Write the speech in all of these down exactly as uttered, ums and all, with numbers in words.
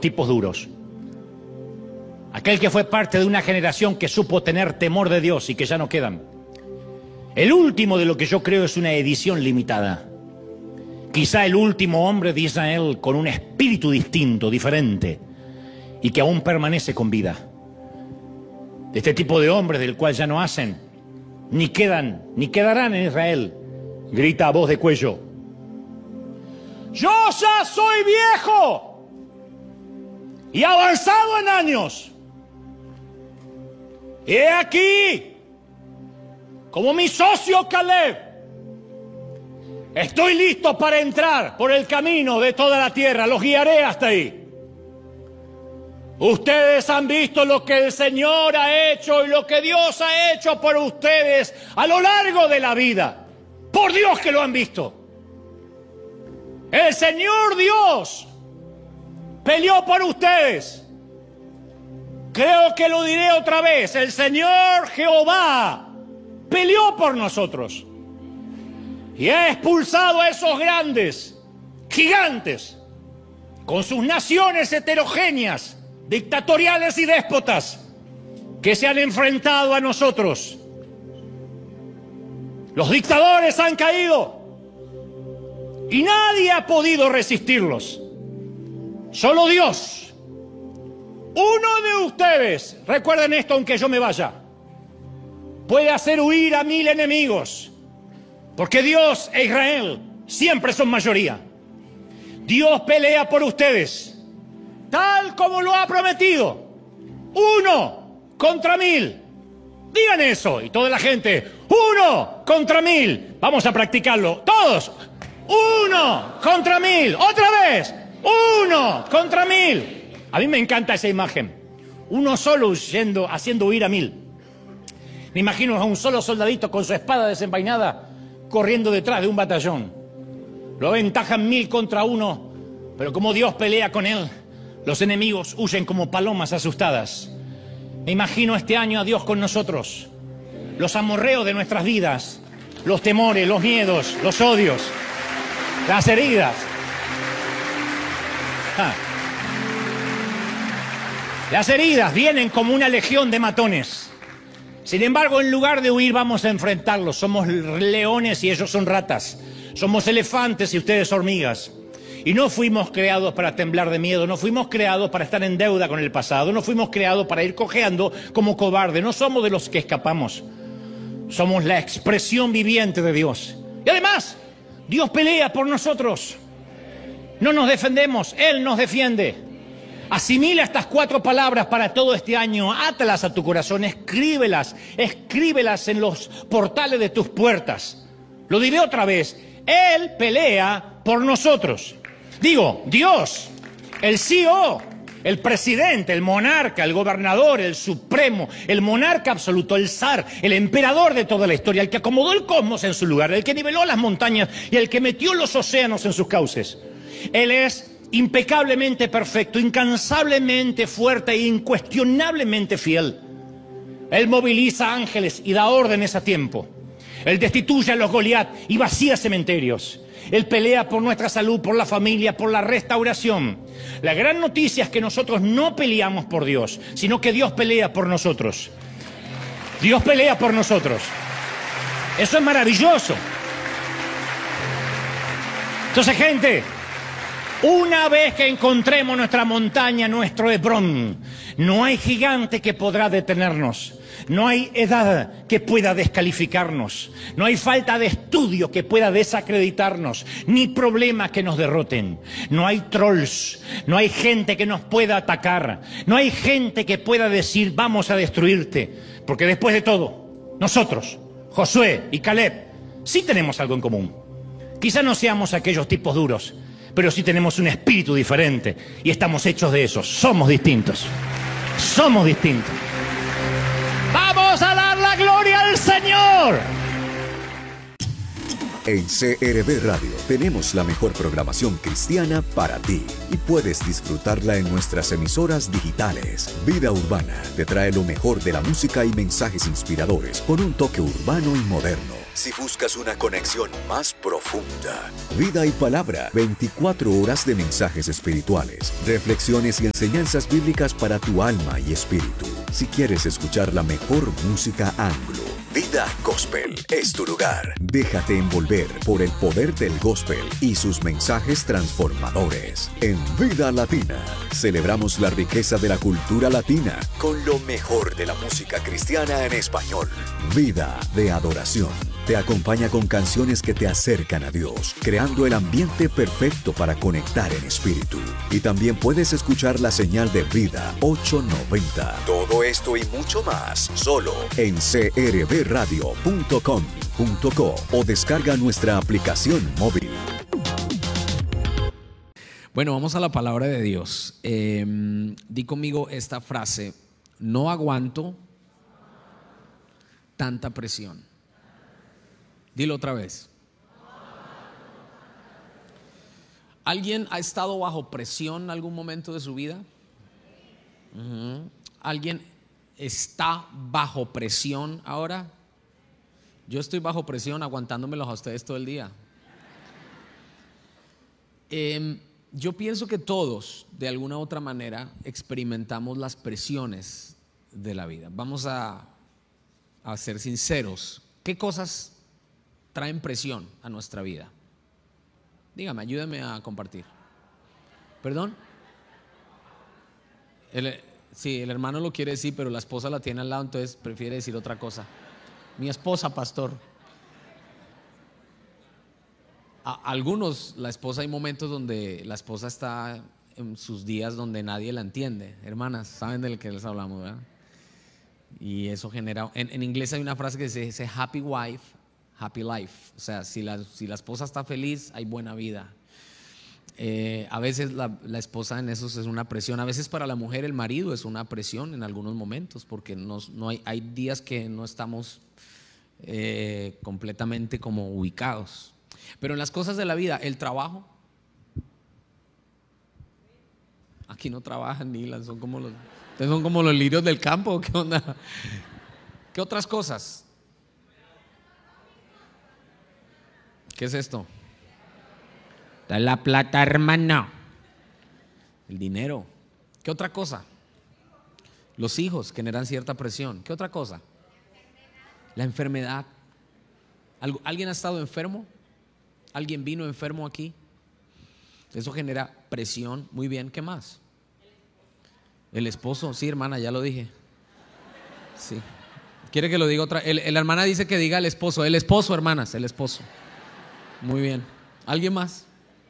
tipos duros. Aquel que fue parte de una generación que supo tener temor de Dios y que ya no quedan. El último de lo que yo creo es una edición limitada. Quizá el último hombre de Israel con un espíritu distinto, diferente, y que aún permanece con vida. De este tipo de hombres del cual ya no hacen, ni quedan, ni quedarán en Israel, grita a voz de cuello: yo ya soy viejo y avanzado en años. He aquí, como mi socio Caleb, estoy listo para entrar por el camino de toda la tierra, los guiaré hasta ahí. Ustedes han visto lo que el Señor ha hecho y lo que Dios ha hecho por ustedes a lo largo de la vida. Por Dios que lo han visto. El Señor Dios peleó por ustedes. Creo que lo diré otra vez. El Señor Jehová peleó por nosotros. Y ha expulsado a esos grandes, gigantes, con sus naciones heterogéneas, dictatoriales y déspotas, que se han enfrentado a nosotros. Los dictadores han caído y nadie ha podido resistirlos. Solo Dios. Uno de ustedes, recuerden esto aunque yo me vaya, puede hacer huir a mil enemigos, porque Dios e Israel siempre son mayoría. Dios pelea por ustedes, tal como lo ha prometido. Uno contra mil. Digan eso. Y toda la gente, uno contra mil. Vamos a practicarlo. Todos. Uno contra mil. Otra vez. Uno contra mil. A mí me encanta esa imagen. Uno solo huyendo, haciendo huir a mil. Me imagino a un solo soldadito con su espada desenvainada corriendo detrás de un batallón. Lo aventajan mil contra uno, pero como Dios pelea con él, los enemigos huyen como palomas asustadas. Me imagino este año a Dios con nosotros. Los amorreos de nuestras vidas, los temores, los miedos, los odios, las heridas. Ah. Las heridas vienen como una legión de matones. Sin embargo, en lugar de huir, vamos a enfrentarlos. Somos leones y ellos son ratas. Somos elefantes y ustedes hormigas. Y no fuimos creados para temblar de miedo, no fuimos creados para estar en deuda con el pasado, no fuimos creados para ir cojeando como cobardes, no somos de los que escapamos. Somos la expresión viviente de Dios. Y además, Dios pelea por nosotros. No nos defendemos, Él nos defiende. Asimila estas cuatro palabras para todo este año, átalas a tu corazón, escríbelas, escríbelas en los portales de tus puertas. Lo diré otra vez, Él pelea por nosotros. Digo, Dios, el C E O, el presidente, el monarca, el gobernador, el supremo, el monarca absoluto, el zar, el emperador de toda la historia, el que acomodó el cosmos en su lugar, el que niveló las montañas y el que metió los océanos en sus cauces. Él es impecablemente perfecto, incansablemente fuerte e incuestionablemente fiel. Él moviliza ángeles y da órdenes a tiempo. Él destituye a los Goliat y vacía cementerios. Él pelea por nuestra salud, por la familia, por la restauración. La gran noticia es que nosotros no peleamos por Dios, sino que Dios pelea por nosotros. Dios pelea por nosotros. Eso es maravilloso. Entonces, gente, una vez que encontremos nuestra montaña, nuestro Hebrón, no hay gigante que podrá detenernos. No hay edad que pueda descalificarnos. No hay falta de estudio que pueda desacreditarnos. Ni problemas que nos derroten. No hay trolls. No hay gente que nos pueda atacar. No hay gente que pueda decir vamos a destruirte. Porque después de todo, nosotros, Josué y Caleb, sí tenemos algo en común. Quizá no seamos aquellos tipos duros, pero sí tenemos un espíritu diferente. Y estamos hechos de eso. Somos distintos. Somos distintos. ¡Vamos a dar la gloria al Señor! En C R V Radio tenemos la mejor programación cristiana para ti y puedes disfrutarla en nuestras emisoras digitales. Vida Urbana te trae lo mejor de la música y mensajes inspiradores con un toque urbano y moderno. Si buscas una conexión más profunda, Vida y Palabra, veinticuatro horas de mensajes espirituales, reflexiones y enseñanzas bíblicas para tu alma y espíritu. Si quieres escuchar la mejor música anglo, Vida Gospel es tu lugar. Déjate envolver por el poder del gospel y sus mensajes transformadores. En Vida Latina, celebramos la riqueza de la cultura latina con lo mejor de la música cristiana en español. Vida de Adoración te acompaña con canciones que te acercan a Dios, creando el ambiente perfecto para conectar en espíritu. Y también puedes escuchar la señal de Vida ochocientos noventa. Todo esto y mucho más, solo en c r b radio punto com punto co o descarga nuestra aplicación móvil. Bueno, vamos a la palabra de Dios. Eh, di conmigo esta frase: no aguanto tanta presión. Dilo otra vez. ¿Alguien ha estado bajo presión en algún momento de su vida? Uh-huh. ¿Alguien está bajo presión ahora? Yo estoy bajo presión aguantándomelos a ustedes todo el día. Eh, yo pienso que todos, de alguna u otra manera, experimentamos las presiones de la vida. Vamos a, a ser sinceros. ¿Qué cosas traen presión a nuestra vida? Dígame, ayúdame a compartir. ¿Perdón? El, sí, el hermano lo quiere decir, pero la esposa la tiene al lado, entonces prefiere decir otra cosa. Mi esposa, pastor. A algunos, la esposa, hay momentos donde la esposa está en sus días donde nadie la entiende. Hermanas, saben de lo que les hablamos, ¿verdad? Y eso genera, en, en inglés hay una frase que dice, dice happy wife, happy life. O sea, si la, si la esposa está feliz, hay buena vida. Eh, a veces la, la esposa en eso es una presión. A veces para la mujer el marido es una presión en algunos momentos, porque nos, no hay, hay días que no estamos eh, completamente como ubicados. Pero en las cosas de la vida, el trabajo, aquí no trabajan ni las, son como los, son como los lirios del campo. ¿Qué onda? ¿Qué otras cosas? ¿Qué es esto? Da la plata, hermano. El dinero. ¿Qué otra cosa? Los hijos generan cierta presión. ¿Qué otra cosa? La enfermedad. ¿Alguien ha estado enfermo? ¿Alguien vino enfermo aquí? Eso genera presión. Muy bien, ¿qué más? El esposo, sí, hermana, ya lo dije. Sí. ¿Quiere que lo diga otra? El, la hermana dice que diga el esposo. El esposo, hermanas, el esposo. Muy bien. ¿Alguien más?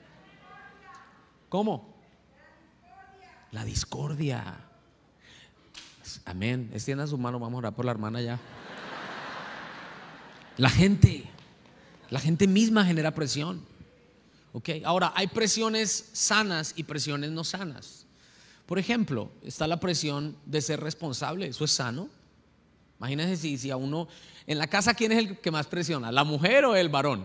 ¿Cómo? La discordia. Amén. Extiendan su mano, vamos a orar por la hermana ya. La gente, la gente misma genera presión. ¿Ok? Ahora, hay presiones sanas y presiones no sanas. Por ejemplo, está la presión de ser responsable. ¿Eso es sano? Imagínense si, si a uno, en la casa, ¿quién es el que más presiona? ¿La mujer o el varón?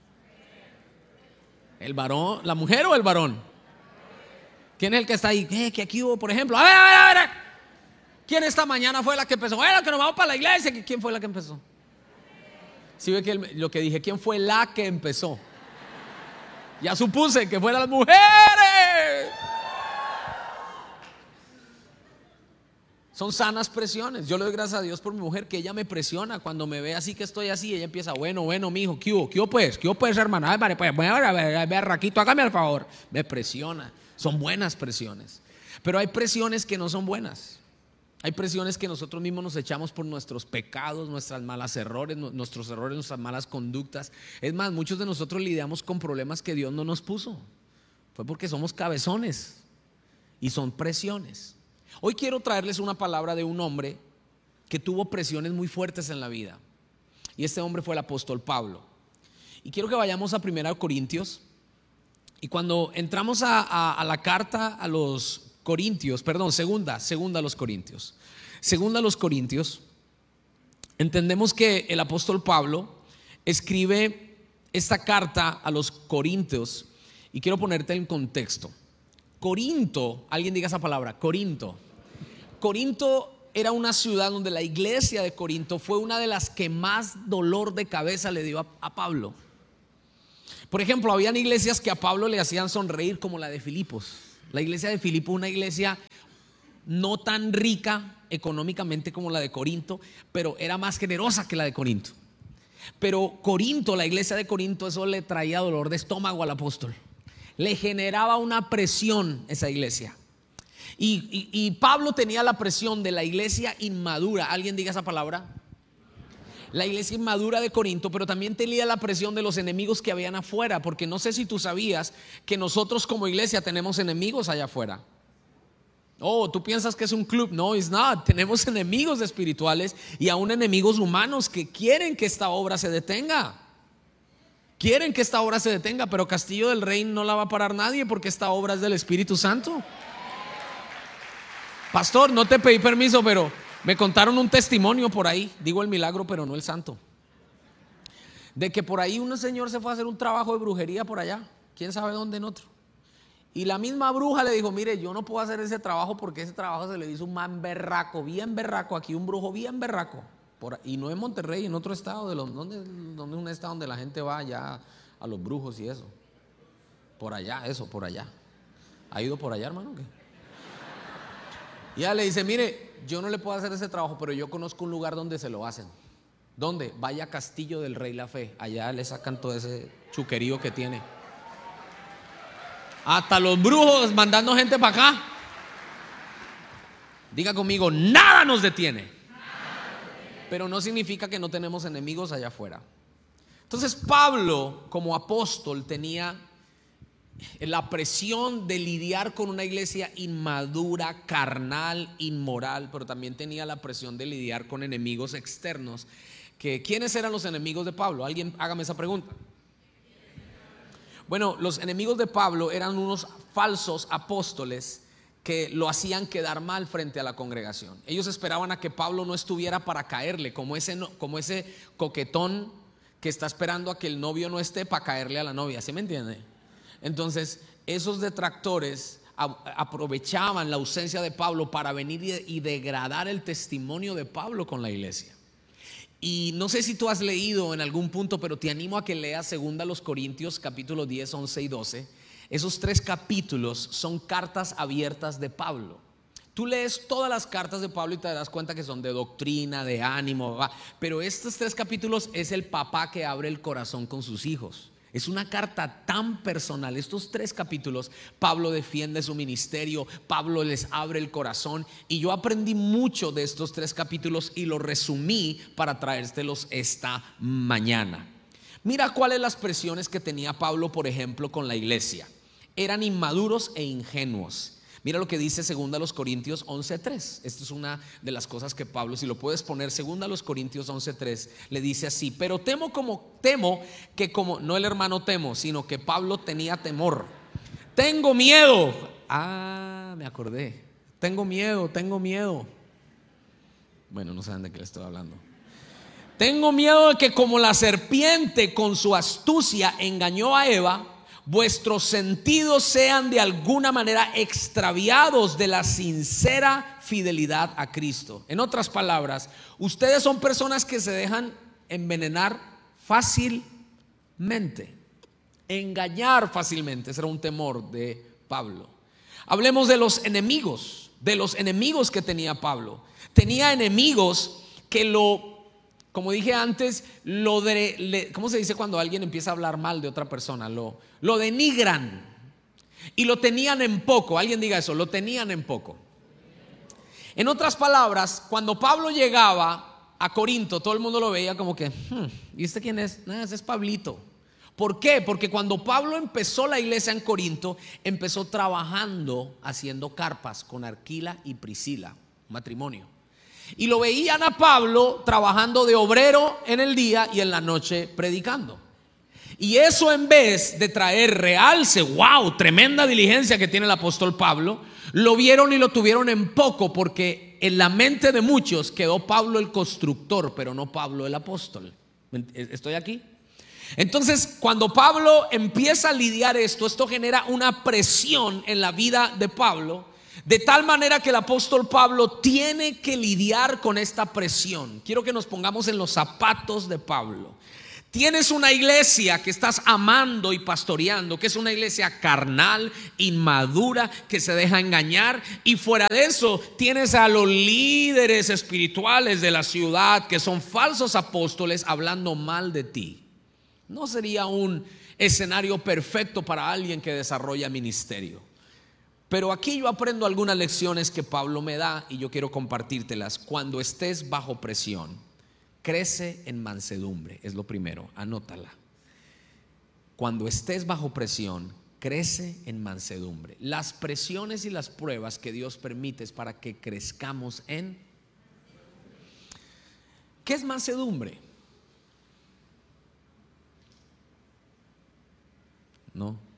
¿El varón? ¿La mujer o el varón? ¿Quién es el que está ahí? ¿Qué, qué aquí hubo, por ejemplo? A ver, a ver, a ver. ¿Quién esta mañana fue la que empezó? Bueno, que nos vamos para la iglesia. ¿Quién fue la que empezó? ¿Sí ve que el, lo que dije? ¿Quién fue la que empezó? Ya supuse que fueran las mujeres. Son sanas presiones. Yo le doy gracias a Dios por mi mujer, que ella me presiona. Cuando me ve así que estoy así, ella empieza, bueno, bueno, mijo, ¿qué hubo? ¿Qué hubo pues? ¿Qué hubo pues, hermana? Ay, vale, pues, bueno, a ver, a ver, Raquito, hágame el favor. Me presiona. Son buenas presiones. Pero hay presiones que no son buenas. Hay presiones que nosotros mismos nos echamos por nuestros pecados, nuestras malas errores, nuestros errores, nuestras malas conductas. Es más, muchos de nosotros lidiamos con problemas que Dios no nos puso. Fue porque somos cabezones y son presiones. Hoy quiero traerles una palabra de un hombre que tuvo presiones muy fuertes en la vida. Y este hombre fue el apóstol Pablo. Y quiero que vayamos a primera Corintios. Y cuando entramos a, a, a la carta a los Corintios, perdón, segunda, segunda a los Corintios. Segunda a los Corintios, entendemos que el apóstol Pablo escribe esta carta a los Corintios. Y quiero ponerte en contexto. Corinto, alguien diga esa palabra, Corinto. Corinto era una ciudad donde la iglesia de Corinto fue una de las que más dolor de cabeza le dio a, a Pablo. Por ejemplo, habían iglesias que a Pablo le hacían sonreír, como la de Filipos. La iglesia de Filipos, una iglesia no tan rica económicamente como la de Corinto, pero era más generosa que la de Corinto. Pero Corinto, la iglesia de Corinto, eso le traía dolor de estómago al apóstol. Le generaba una presión esa iglesia. Y, y, y Pablo tenía la presión de la iglesia inmadura. ¿Alguien diga esa palabra? La iglesia inmadura de Corinto, pero también tenía la presión de los enemigos que habían afuera. Porque no sé si tú sabías que nosotros como iglesia tenemos enemigos allá afuera. Oh, tú piensas que es un club. No, it's not. Tenemos enemigos espirituales y aún enemigos humanos que quieren que esta obra se detenga. Quieren que esta obra se detenga, pero Castillo del Rey no la va a parar nadie, porque esta obra es del Espíritu Santo. Pastor, no te pedí permiso, pero me contaron un testimonio por ahí. Digo el milagro, pero no el santo. De que por ahí un señor se fue a hacer un trabajo de brujería por allá, quién sabe dónde, en otro. Y la misma bruja le dijo: mire, yo no puedo hacer ese trabajo porque ese trabajo se le hizo un man berraco, bien berraco, aquí un brujo bien berraco. Por, y no en Monterrey, en otro estado, de los, ¿dónde, ¿dónde es un estado donde la gente va allá a los brujos y eso? Por allá, eso, por allá. ¿Ha ido por allá, hermano? ¿Qué? Y ella le dice: mire, yo no le puedo hacer ese trabajo, pero yo conozco un lugar donde se lo hacen. ¿Dónde? Vaya a Castillo del Rey La Fe. Allá le sacan todo ese chuquerío que tiene. Hasta los brujos mandando gente para acá. Diga conmigo: nada nos detiene. Pero no significa que no tenemos enemigos allá afuera. Entonces Pablo, como apóstol, tenía la presión de lidiar con una iglesia inmadura, carnal, inmoral, pero también tenía la presión de lidiar con enemigos externos. Que, ¿quiénes eran los enemigos de Pablo? Alguien hágame esa pregunta. Bueno, los enemigos de Pablo eran unos falsos apóstoles que lo hacían quedar mal frente a la congregación. Ellos esperaban a que Pablo no estuviera para caerle, como ese, como ese coquetón que está esperando a que el novio no esté para caerle a la novia. ¿Sí me entiende? Entonces, esos detractores aprovechaban la ausencia de Pablo para venir y degradar el testimonio de Pablo con la iglesia. Y no sé si tú has leído en algún punto, pero te animo a que leas segunda los Corintios capítulo diez, once y doce. Esos tres capítulos son cartas abiertas de Pablo. Tú lees todas las cartas de Pablo y te das cuenta que son de doctrina, de ánimo, ¿va? Pero estos tres capítulos es el papá que abre el corazón con sus hijos. Es una carta tan personal. Estos tres capítulos, Pablo defiende su ministerio, Pablo les abre el corazón. Y yo aprendí mucho de estos tres capítulos y lo resumí para traértelos esta mañana. Mira cuáles las presiones que tenía Pablo, por ejemplo, con la iglesia. Eran inmaduros e ingenuos. Mira lo que dice segunda los Corintios once tres. Esta es una de las cosas que Pablo, si lo puedes poner, segunda los Corintios once tres, le dice así: pero temo como temo que como no el hermano temo, sino que Pablo tenía temor. Tengo miedo. Ah, me acordé. Tengo miedo, tengo miedo. Bueno, no saben de qué le estoy hablando. Tengo miedo de que como la serpiente con su astucia engañó a Eva, vuestros sentidos sean de alguna manera extraviados de la sincera fidelidad a Cristo. En otras palabras, ustedes son personas que se dejan envenenar fácilmente, engañar fácilmente. Ese era un temor de Pablo. Hablemos de los enemigos, de los enemigos que tenía Pablo. Tenía enemigos que lo, como dije antes, lo de, le, ¿cómo se dice cuando alguien empieza a hablar mal de otra persona? Lo, lo denigran y lo tenían en poco. Alguien diga eso: lo tenían en poco. En otras palabras, cuando Pablo llegaba a Corinto, todo el mundo lo veía como que hmm, ¿y este quién es? No, ese es Pablito. ¿Por qué? Porque cuando Pablo empezó la iglesia en Corinto, empezó trabajando haciendo carpas con Aquila y Priscila, matrimonio. Y lo veían a Pablo trabajando de obrero en el día y en la noche predicando. Y eso, en vez de traer realce, wow, tremenda diligencia que tiene el apóstol Pablo, lo vieron y lo tuvieron en poco, porque en la mente de muchos quedó Pablo el constructor, pero no Pablo el apóstol. ¿Estoy aquí? Entonces, cuando Pablo empieza a lidiar esto, esto genera una presión en la vida de Pablo, De tal manera que el apóstol Pablo tiene que lidiar con esta presión. Quiero que nos pongamos en los zapatos de Pablo. Tienes una iglesia que estás amando y pastoreando, que es una iglesia carnal, inmadura, que se deja engañar. Y fuera de eso tienes a los líderes espirituales de la ciudad, que son falsos apóstoles, hablando mal de ti. No sería un escenario perfecto para alguien que desarrolla ministerio. Pero aquí yo aprendo algunas lecciones que Pablo me da y yo quiero compartírtelas. Cuando estés bajo presión, crece en mansedumbre, es lo primero, anótala. Cuando estés bajo presión, crece en mansedumbre. Las presiones y las pruebas que Dios permite es para que crezcamos en... ¿Qué es mansedumbre? No.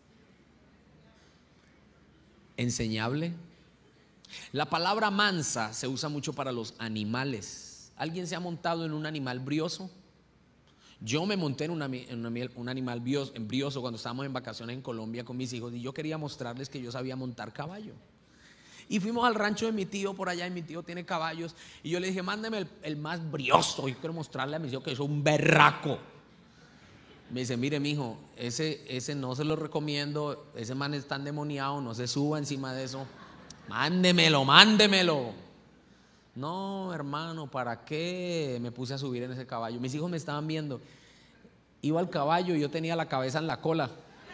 Enseñable. La palabra mansa se usa mucho para los animales. ¿Alguien se ha montado en un animal brioso? Yo me monté en, una, en una, un animal brioso cuando estábamos en vacaciones en Colombia con mis hijos, y yo quería mostrarles que yo sabía montar caballo. Y fuimos al rancho de mi tío por allá, y mi tío tiene caballos, y yo le dije, mándeme el, el más brioso. Yo quiero mostrarle a mi tío que soy un berraco. Me dice, mire mijo, ese, ese no se lo recomiendo, ese man está endemoniado, no se suba encima de eso. Mándemelo, mándemelo. No, hermano, ¿para qué me puse a subir en ese caballo? Mis hijos me estaban viendo. Iba al caballo y yo tenía la cabeza en la cola.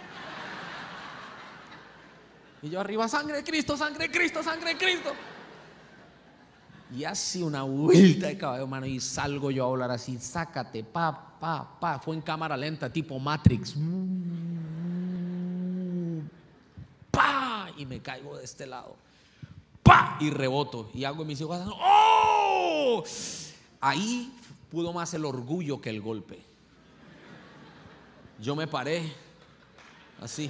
Y yo arriba, sangre de Cristo, sangre de Cristo, sangre de Cristo. Y así una vuelta de caballo, hermano, y salgo yo a volar así, sácate, pa, pa, pa. Fue en cámara lenta, tipo Matrix. Pa, y me caigo de este lado. Pa, y reboto. Y hago mis hijos, ¡oh! Ahí pudo más el orgullo que el golpe. Yo me paré así.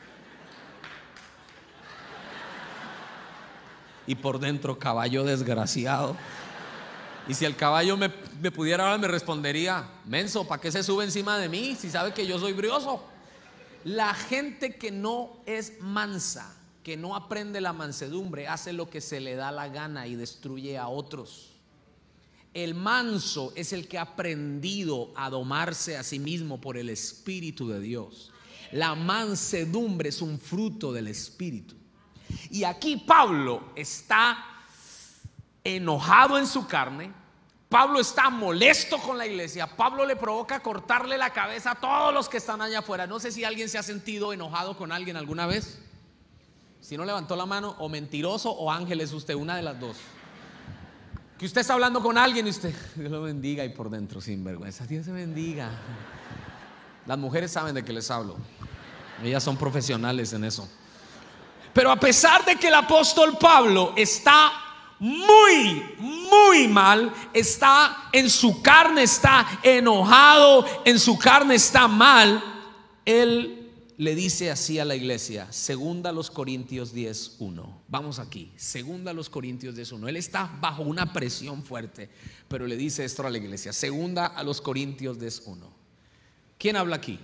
Y por dentro, caballo desgraciado. Y si el caballo me, me pudiera hablar, me respondería, menso, ¿para qué se sube encima de mí si sabe que yo soy brioso? La gente que no es mansa, que no aprende la mansedumbre, hace lo que se le da la gana y destruye a otros. El manso es el que ha aprendido a domarse a sí mismo por el Espíritu de Dios. La mansedumbre es un fruto del Espíritu. Y aquí Pablo está enojado en su carne. Pablo está molesto con la iglesia. Pablo le provoca cortarle la cabeza a todos los que están allá afuera. No sé si alguien se ha sentido enojado con alguien alguna vez. Si no levantó la mano, o mentiroso o ángel es usted, una de las dos. Que usted está hablando con alguien y usted, Dios lo bendiga, y por dentro, sin vergüenza, Dios se bendiga. Las mujeres saben de qué les hablo. Ellas son profesionales en eso. Pero a pesar de que el apóstol Pablo está muy, muy mal, está en su carne, está enojado, en su carne está mal, él le dice así a la iglesia, segunda a los Corintios diez uno. Vamos aquí, segunda a los Corintios diez uno. Él está bajo una presión fuerte, pero le dice esto a la iglesia, segunda a los Corintios diez uno. ¿Quién habla aquí?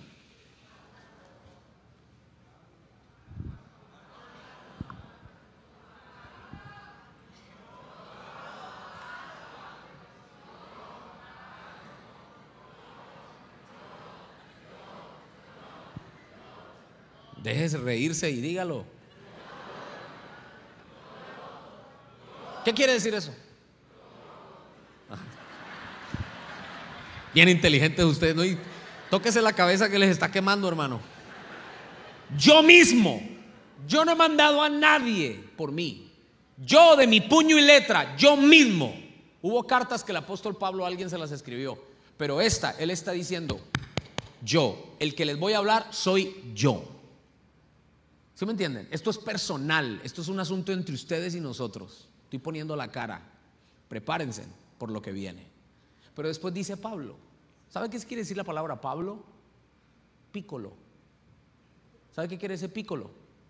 Déjese reírse y dígalo. ¿Qué quiere decir eso? Bien inteligentes ustedes, ¿no? Y tóquese la cabeza que les está quemando, hermano. Yo mismo, yo no he mandado a nadie por mí. Yo de mi puño y letra, yo mismo. Hubo cartas que el apóstol Pablo a alguien se las escribió, pero esta, él está diciendo, yo, el que les voy a hablar soy yo. ¿Sí me entienden? Esto es personal, esto es un asunto entre ustedes y nosotros. Estoy poniendo la cara. Prepárense por lo que viene. Pero después dice Pablo. ¿Sabe qué quiere decir la palabra Pablo? Pícolo. ¿Sabe qué quiere decir pícolo?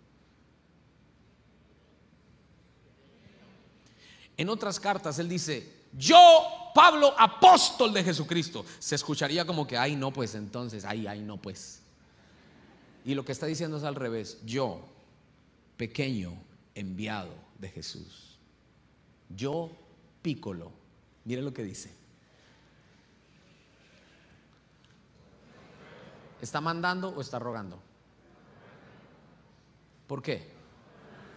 En otras cartas él dice, yo, Pablo, apóstol de Jesucristo. Se escucharía como que, ay no pues entonces, ay, ay no pues. Y lo que está diciendo es al revés. Yo, pequeño enviado de Jesús. Yo, Piccolo, mire lo que dice. ¿Está mandando o está rogando? ¿Por qué?